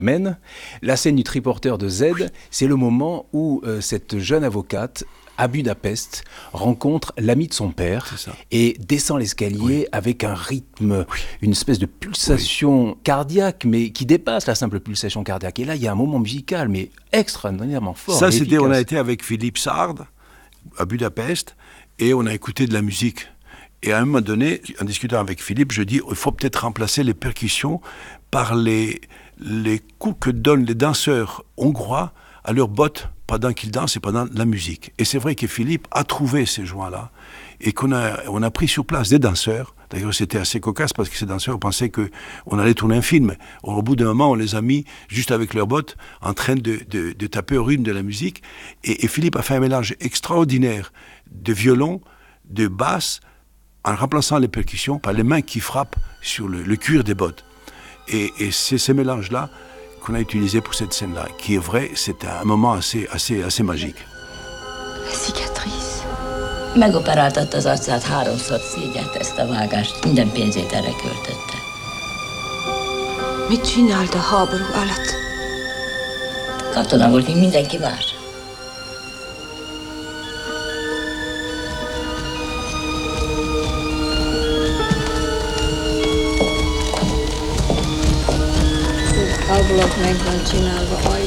Men. La scène du triporteur de Z, c'est le moment où cette jeune avocate à Budapest rencontre l'ami de son père et descend l'escalier avec un rythme, une espèce de pulsation cardiaque, mais qui dépasse la simple pulsation cardiaque. Et là, il y a un moment musical, mais extraordinairement fort. Ça, c'était, on a été avec Philippe Sard à Budapest et on a écouté de la musique. Et à un moment donné, en discutant avec Philippe, je dis il faut peut-être remplacer les percussions par les coups que donnent les danseurs hongrois à leurs bottes pendant qu'ils dansent et pendant la musique. Et c'est vrai que Philippe a trouvé ces joints-là et on a pris sur place des danseurs. D'ailleurs, c'était assez cocasse parce que ces danseurs pensaient qu'on allait tourner un film. Au bout d'un moment, on les a mis juste avec leurs bottes en train de taper au rythme de la musique. Et Philippe a fait un mélange extraordinaire de violon, de basse, en remplaçant les percussions par les mains qui frappent sur le cuir des bottes. Et c'est ces mélanges-là qu'on a utilisés pour cette scène-là, qui est vrai, c'est un moment assez magique. La cicatrice. Megoperáltatta az arcát, 3-szor szégyelte ezt a vágást, minden pénzét erre költötte. Mit csinált a háború alatt? Katona volt, mint mindenki más. Ablak meg van csinálva,